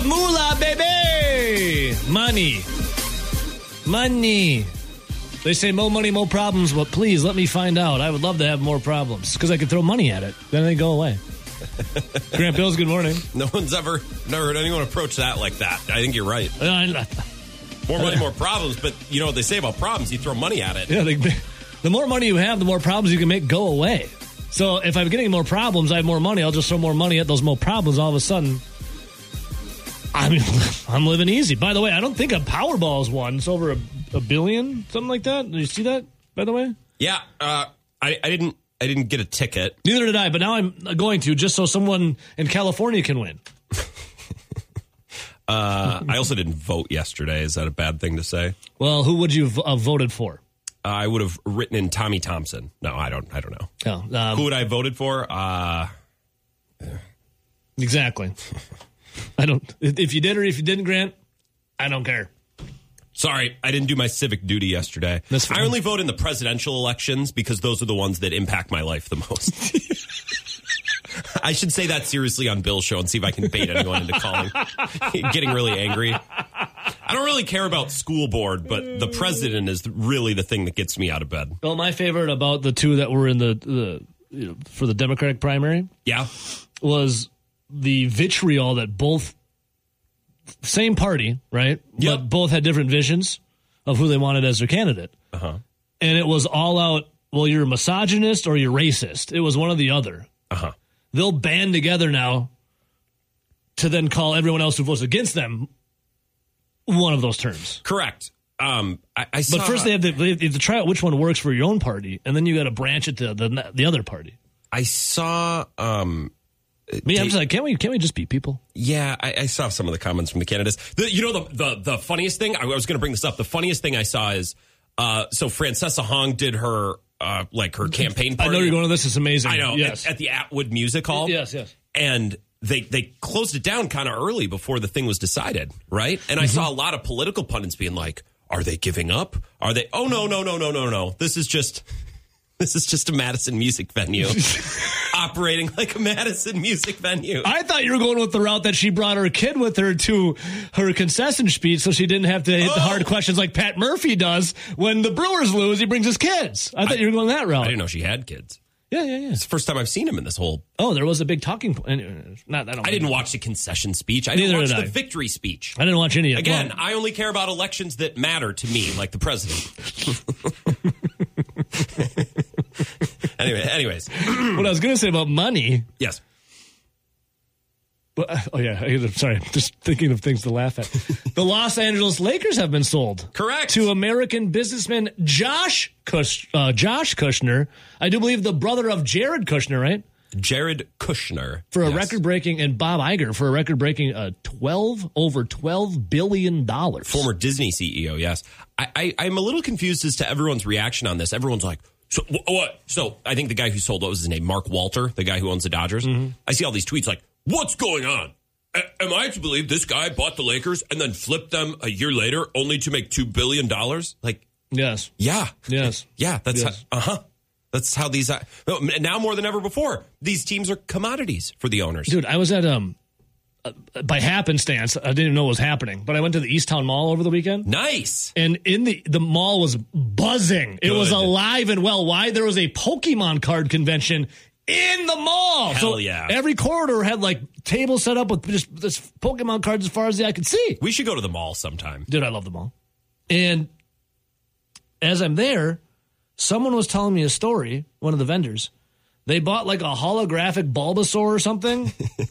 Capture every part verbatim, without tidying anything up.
of moolah, baby. Money. Money. They say more money, more problems, but please let me find out. I would love to have more problems because I could throw money at it. Then they go away. Grant Bills, good morning. No one's ever never heard anyone approach that like that. I think you're right. Uh, More money, more problems. But you know what they say about problems? You throw money at it. Yeah, they, the more money you have, the more problems you can make go away. So if I'm getting more problems, I have more money. I'll just throw more money at those more problems. All of a sudden, I'm I'm living easy. By the way, I don't think a Powerball's won. It's over a, a billion, something like that. Did you see that? By the way, yeah. Uh, I I didn't I didn't get a ticket. Neither did I. But now I'm going to just so someone in California can win. uh, I also didn't vote yesterday. Is that a bad thing to say? Well, who would you have uh, voted for? Uh, I would have written in Tommy Thompson. No, I don't. I don't know. Oh, um, who would I have voted for? Uh, exactly. I don't. If you did or if you didn't, Grant, I don't care. Sorry, I didn't do my civic duty yesterday. That's fine. I only vote in the presidential elections because those are the ones that impact my life the most. I should say that seriously on Bill's show and see if I can bait anyone into calling, getting really angry. I don't really care about school board, but the president is really the thing that gets me out of bed. Well, my favorite about the two that were in the, the you know, for the Democratic primary, yeah, was the vitriol that both, same party, right? Yep. But both had different visions of who they wanted as their candidate. Uh-huh. And it was all out, well, you're a misogynist or you're racist. It was one or the other. Uh-huh. They'll band together now to then call everyone else who votes against them one of those terms. Correct. Um, I, I saw, but first they have, to, they have to try out which one works for your own party, and then you got to branch it to the the other party. I saw... Um, Me, I'm just like, can't we, can't we just be people? Yeah, I, I saw some of the comments from the candidates. The, you know, the, the the funniest thing, I was going to bring this up. The funniest thing I saw is, uh, so Francesca Hong did her, uh, like her campaign party. I know you're going to this. It's amazing. I know. Yes. At, at the Atwood Music Hall. Yes, yes. And they, they closed it down kind of early before the thing was decided, right? And I mm-hmm. saw a lot of political pundits being like, are they giving up? Are they, oh, no, no, no, no, no, no. This is just... This is just a Madison music venue operating like a Madison music venue. I thought you were going with the route that she brought her kid with her to her concession speech so she didn't have to hit oh. the hard questions like Pat Murphy does when the Brewers lose. He brings his kids. I thought I, you were going that route. I didn't know she had kids. Yeah, yeah, yeah. It's the first time I've seen him in this whole... Oh, there was a big talking point. Not, I, don't I didn't watch the concession speech. I didn't Neither watch did the I. victory speech. I didn't watch any of it. Again, well, I only care about elections that matter to me, like the president. Anyway, anyways. What I was going to say about money. Yes. Well, oh, yeah. I'm sorry. Just thinking of things to laugh at. The Los Angeles Lakers have been sold. Correct. To American businessman Josh Kush, uh, Josh Kushner. I do believe the brother of Jared Kushner, right? Jared Kushner. For a yes. record-breaking, and Bob Iger for a record-breaking uh, twelve, over twelve billion dollars. Former Disney C E O, yes. I, I, I'm a little confused as to everyone's reaction on this. Everyone's like, so what? So I think the guy who sold, what was his name? Mark Walter, the guy who owns the Dodgers. Mm-hmm. I see all these tweets like, what's going on? A- am I to believe this guy bought the Lakers and then flipped them a year later only to make two billion dollars? Like, yes. Yeah. Yes. Yeah, that's, yes. How, uh-huh. That's how these, uh, now more than ever before, these teams are commodities for the owners. Dude, I was at, um, uh, by happenstance, I didn't even know what was happening, but I went to the Easttown Mall over the weekend. Nice. And in the, the mall was buzzing. It Good. was alive and well. Why? There was a Pokemon card convention in the mall. Hell so yeah. Every corridor had like tables set up with just this Pokemon cards as far as the eye could see. We should go to the mall sometime. Dude, I love the mall. And as I'm there, someone was telling me a story, one of the vendors. They bought like a holographic Bulbasaur or something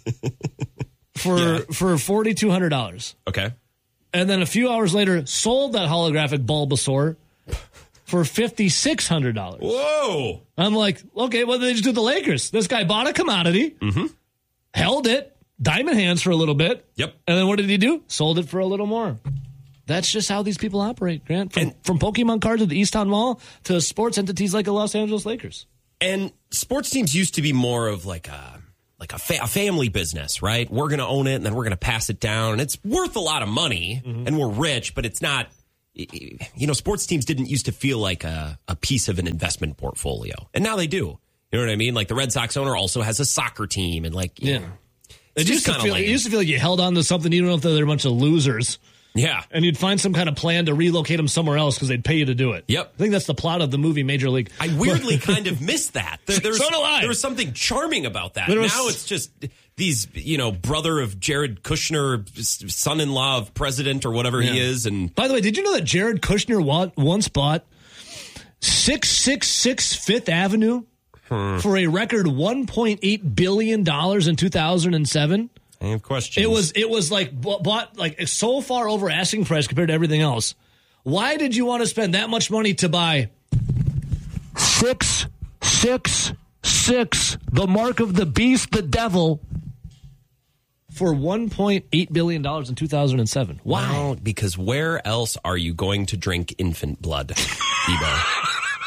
for yeah. for four thousand two hundred dollars. Okay. And then a few hours later, sold that holographic Bulbasaur for five thousand six hundred dollars. Whoa. I'm like, okay, what did they just do with the Lakers? This guy bought a commodity, mm-hmm. held it, diamond hands for a little bit. Yep. And then what did he do? Sold it for a little more. That's just how these people operate, Grant. From, and, from Pokemon cards at the Easttown Mall to sports entities like the Los Angeles Lakers. And sports teams used to be more of like a like a, fa- a family business, right? We're going to own it, and then we're going to pass it down. And it's worth a lot of money, mm-hmm. and we're rich, but it's not, you know, sports teams didn't used to feel like a, a piece of an investment portfolio. And now they do. You know what I mean? Like the Red Sox owner also has a soccer team, and like, yeah. know, It used, to kinda feel, it lame. used to feel like you held on to something, you don't know if they're a bunch of losers. Yeah. And you'd find some kind of plan to relocate them somewhere else because they'd pay you to do it. Yep. I think that's the plot of the movie Major League. I weirdly kind of missed that. There, there was, So do I. There was something charming about that. There was- Now it's just these, you know, brother of Jared Kushner, son-in-law of president or whatever he is. And By the way, did you know that Jared Kushner wa- once bought six sixty-six Fifth Avenue hmm. for a record one point eight billion dollars in two thousand seven? I have questions. It was it was like bought like so far over asking price compared to everything else. Why did you want to spend that much money to buy six six six, the mark of the beast, the devil, for one point eight billion dollars in two thousand seven? Why? Well, because where else are you going to drink infant blood, Debo?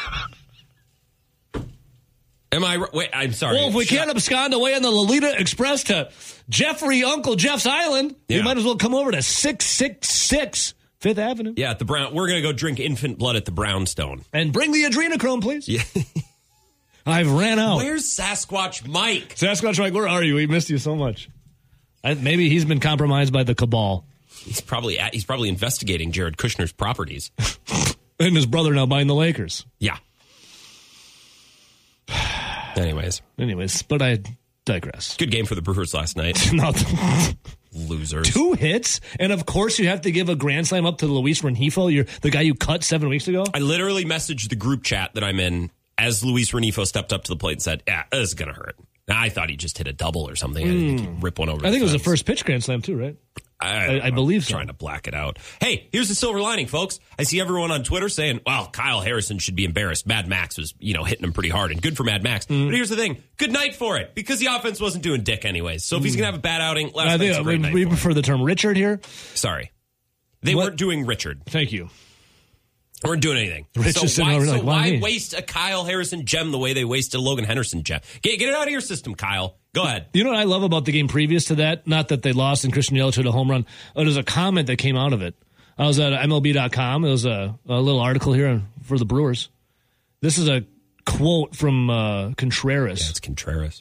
Am I right? Wait, I'm sorry. Well, if we Shut can't up. abscond away on the Lolita Express to Jeffrey Uncle Jeff's Island, Yeah. we might as well come over to six sixty-six Fifth Avenue. Yeah, at the Brown. We're going to go drink infant blood at the Brownstone. And bring the adrenochrome, please. Yeah. I've ran out. Where's Sasquatch Mike? Sasquatch Mike, where are you? We missed you so much. I, maybe he's been compromised by the cabal. He's probably at, he's probably investigating Jared Kushner's properties. And his brother now buying the Lakers. Yeah. Anyways. Anyways, but I digress. Good game for the Brewers last night. No, Losers. two hits, and of course you have to give a grand slam up to Luis Rengifo, you're the guy you cut seven weeks ago. I literally messaged the group chat that I'm in as Luis Rengifo stepped up to the plate and said, yeah, this is going to hurt. Now, I thought he just hit a double or something. I didn't think he'd rip one over I the think it was the fence. first pitch grand slam too, right? I, I, I believe so. Trying to black it out. Hey, here's the silver lining, folks. I see everyone on Twitter saying, well, Kyle Harrison should be embarrassed. Mad Max was, you know, hitting him pretty hard, and good for Mad Max. Mm. But here's the thing. Good night for it, because the offense wasn't doing dick anyways. So if he's going to have a bad outing, last I night's think a great we, night we for him. prefer the term Richard here. Sorry. They What? weren't doing Richard. Thank you. They weren't doing anything. Rich so just sitting why, over so like, why why me? waste a Kyle Harrison gem the way they wasted a Logan Henderson gem? Get, get it out of your system, Kyle. Go ahead. You know what I love about the game previous to that? Not that they lost and Christian Yelich hit a home run. Oh, there's a comment that came out of it. I was at M L B dot com. It was a, a little article here for the Brewers. This is a quote from uh, Contreras. Yeah, it's Contreras.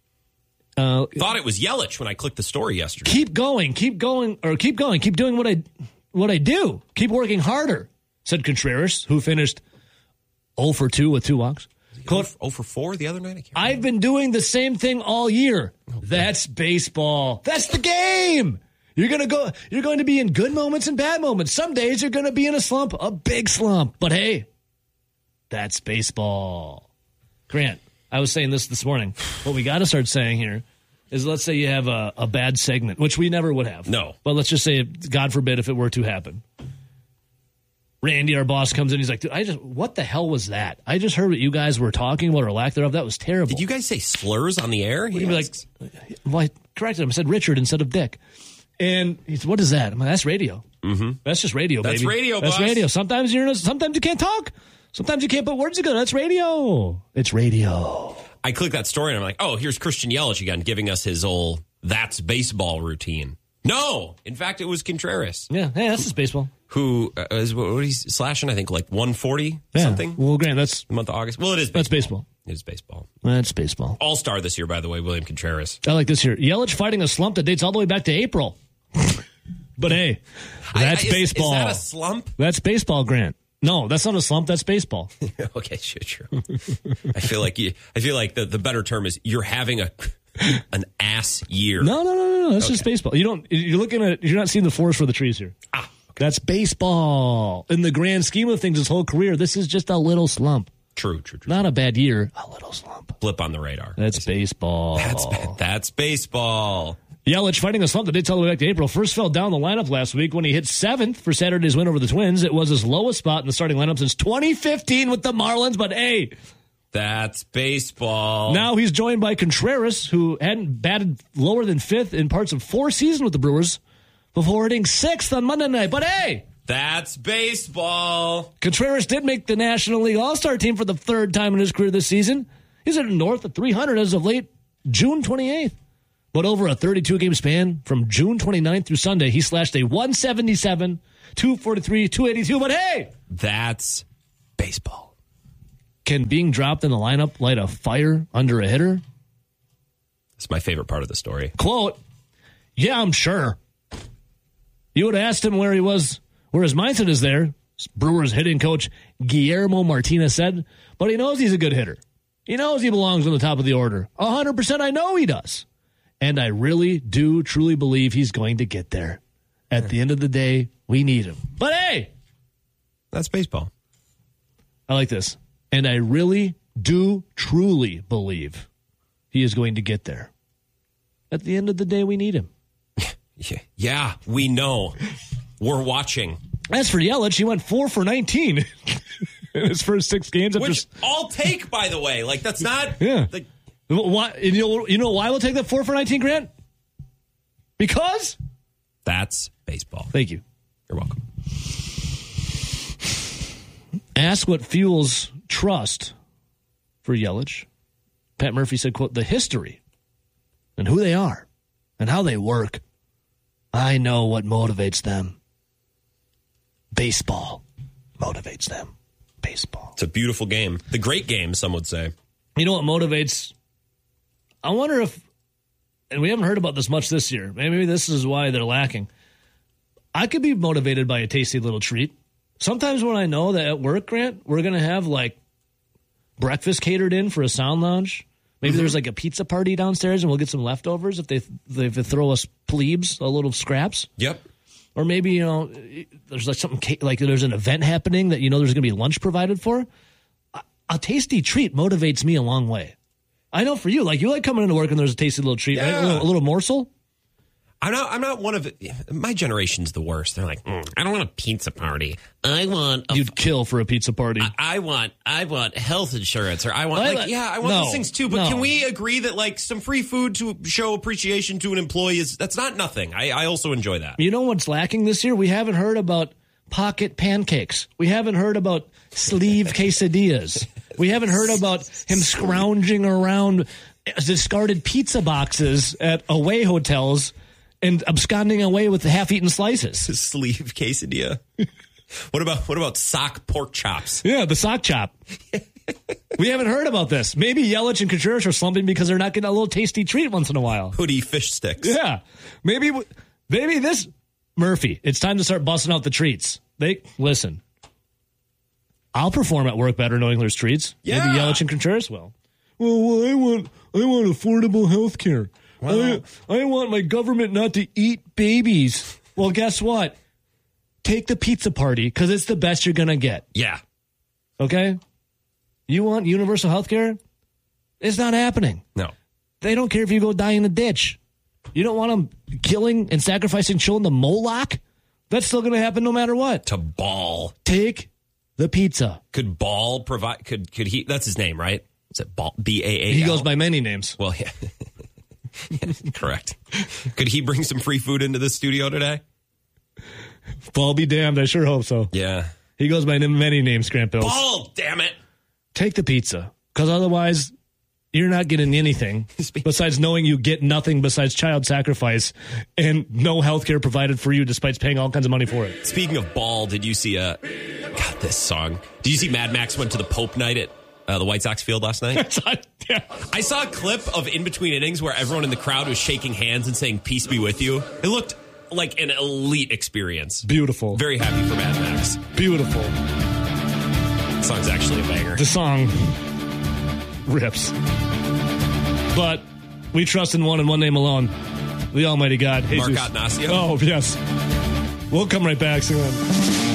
Uh, Thought it was Yelich when I clicked the story yesterday. keep going, keep going, or keep going, keep doing what I what I do. Keep working harder, said Contreras, who finished oh for two with two walks. Quote, oh for four the other night? I can't I've been doing the same thing all year. That's baseball. That's the game. You're gonna go. You're going to be in good moments and bad moments. Some days you're going to be in a slump, a big slump. But hey, that's baseball. Grant, I was saying this this morning. What we got to start saying here is, let's say you have a, a bad segment, which we never would have. No. But let's just say, God forbid, if it were to happen. Randy, our boss, comes in. He's like, dude, I just, what the hell was that? I just heard what you guys were talking about or lack thereof. That was terrible. Did you guys say slurs on the air? He'd be like, well, I corrected him. I said Richard instead of Dick. And he said, what is that? I'm like, that's radio. Mm-hmm. That's just radio, That's baby. radio, That's boss. radio. Sometimes you're in a, sometimes you can't talk. Sometimes you can't put words together. That's radio. It's radio. I click that story and I'm like, oh, here's Christian Yelich again giving us his old that's baseball routine. No, in fact, it was Contreras. Yeah, hey, that's just baseball. Who uh, is what, what he's slashing? I think like one forty Yeah. something. Well, Grant, that's The month of August. Well, it is baseball. that's baseball. It is baseball. That's baseball. All star this year, by the way, William Contreras. I like this here. Yelich fighting a slump that dates all the way back to April. But hey, that's I- I- is- baseball. Is that a slump? That's baseball, Grant. No, that's not a slump. That's baseball. Okay, sure, sure. I feel like you. I feel like the, the better term is you're having a an ass year. No, no, no, no, no. That's Okay. just baseball. You don't. You're looking at. You're not seeing the forest for the trees here. Ah, That's baseball. In the grand scheme of things, his whole career, this is just a little slump. true, true, true. Not a bad year. A little slump. Blip on the radar. That's baseball. That's that's baseball. Yelich fighting a slump that dates all the way back to April. First fell down the lineup last week when he hit seventh for Saturday's win over the Twins. It was his lowest spot in the starting lineup since twenty fifteen with the Marlins. But hey, That's baseball. now he's joined by Contreras, who hadn't batted lower than fifth in parts of four seasons with the Brewers before hitting sixth on Monday night. But hey, That's baseball. Contreras did make the National League All-Star team for the third time in his career this season. He's at north of three hundred as of late June twenty-eighth. But over a thirty-two game span from June twenty-ninth through Sunday, he slashed a one seventy-seven, two forty-three, two eighty-two. But hey, That's baseball. can being dropped in the lineup light a fire under a hitter? It's my favorite part of the story. Quote, Yeah, I'm sure. You would have asked him where he was, where his mindset is there. Brewers hitting coach Guillermo Martinez said, but he knows he's a good hitter. He knows he belongs on the top of the order. one hundred percent I know he does. And I really do truly believe he's going to get there. At the end of the day, we need him. But hey! That's baseball. I like this. And I really do truly believe he is going to get there. At the end of the day, we need him. Yeah, we know. We're watching. As for Yelich, he went four for nineteen in his first six games. Which just, I'll take, by the way. Like, that's not... Yeah. Like, why, you, know, you know why we'll take that four for nineteen, Grant? Because? That's baseball. Thank you. You're welcome. Ask what fuels trust for Yelich. Pat Murphy said, quote, the history and who they are and how they work. I know what motivates them. Baseball motivates them. Baseball. It's a beautiful game. The great game, some would say. You know what motivates? I wonder if, and we haven't heard about this much this year. Maybe this is why they're lacking. I could be motivated by a tasty little treat. Sometimes when I know that at work, Grant, we're going to have like breakfast catered in for a sound lounge. Maybe mm-hmm. there's like a pizza party downstairs and we'll get some leftovers if they, if they throw us plebes, a little scraps. Yep. Or maybe, you know, there's like something like there's an event happening that, you know, there's going to be lunch provided for. A, a tasty treat motivates me a long way. I know for you, like you like coming into work and there's a tasty little treat, yeah. right? a, little, a little morsel. I'm not. I'm not one of it. My generation's the worst. They're like, mm, I don't want a pizza party. I want. A You'd f- kill for a pizza party. I, I want. I want health insurance, or I want. I, like, yeah, I want no, those things too. But no. can we agree that like some free food to show appreciation to an employee is that's not nothing. I, I also enjoy that. You know what's lacking this year? We haven't heard about pocket pancakes. We haven't heard about sleeve quesadillas. We haven't heard about him scrounging around discarded pizza boxes at away hotels and absconding away with the half-eaten slices. Sleeve quesadilla. What about what about sock pork chops? Yeah, the sock chop. We haven't heard about this. Maybe Yelich and Contreras are slumping because they're not getting a little tasty treat once in a while. Hoodie fish sticks. Yeah. Maybe maybe this Murphy, it's time to start busting out the treats. They listen. I'll perform at work better knowing there's treats. Yeah. Maybe Yelich and Contreras will. Well, well I want I want affordable health care. Well, I, I want my government not to eat babies. Well, guess what? Take the pizza party because it's the best you're going to get. Yeah. Okay? You want universal health care? It's not happening. No. They don't care if you go die in a ditch. You don't want them killing and sacrificing children to Moloch? That's still going to happen no matter what. To Ball. Take the pizza. Could Ball provide, could could he, that's his name, right? Is it Ball, B A A L? He goes by many names. Well, yeah. Correct. Could he bring some free food into the studio today? Ball be damned. I sure hope so. Yeah. He goes by many names, Grant Bills. Ball, damn it. Take the pizza. Because otherwise, you're not getting anything besides knowing you get nothing besides child sacrifice and no health care provided for you despite paying all kinds of money for it. Speaking of Ball, did you see, uh, God, this song. Did you see Mad Max went to the Pope night at Uh, the White Sox field last night? Yeah. I saw a clip of in between innings where everyone in the crowd was shaking hands and saying, peace be with you. It looked like an elite experience. Beautiful. Very happy for Mad Max. Beautiful. The song's actually a banger. The song rips. But we trust in one and one name alone. The Almighty God. Mark Jesus. Attanasio. Oh, yes. We'll come right back soon.